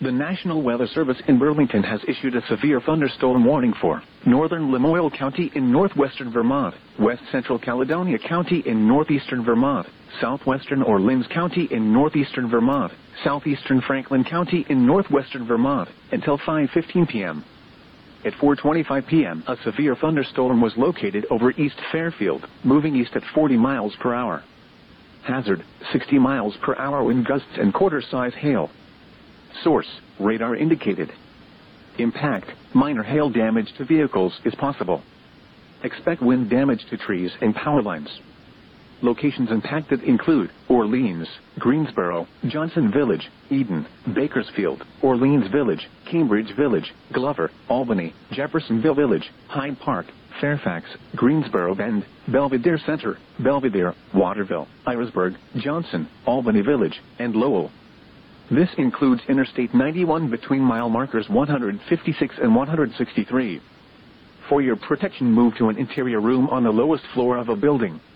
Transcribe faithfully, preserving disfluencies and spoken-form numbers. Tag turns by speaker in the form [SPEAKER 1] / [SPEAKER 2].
[SPEAKER 1] The National Weather Service in Burlington has issued a severe thunderstorm warning for northern Lamoille County in northwestern Vermont, west central Caledonia County in northeastern Vermont, southwestern Orleans County in northeastern Vermont, southeastern Franklin County in northwestern Vermont, until five fifteen p m At four twenty-five p m, a severe thunderstorm was located over East Fairfield, moving east at forty miles per hour. Hazard, sixty miles per hour wind gusts and quarter-size hail. Source, radar indicated. Impact, minor hail damage to vehicles is possible. Expect wind damage to trees and power lines. Locations impacted include Orleans, Greensboro, Johnson Village, Eden, Bakersfield, Orleans Village, Cambridge Village, Glover, Albany, Jeffersonville Village, Hyde Park, Fairfax, Greensboro Bend, Belvedere Center, Belvedere, Waterville, Irisburg, Johnson, Albany Village, and Lowell. This includes Interstate ninety-one between mile markers one hundred fifty-six and one hundred sixty-three. For your protection, move to an interior room on the lowest floor of a building.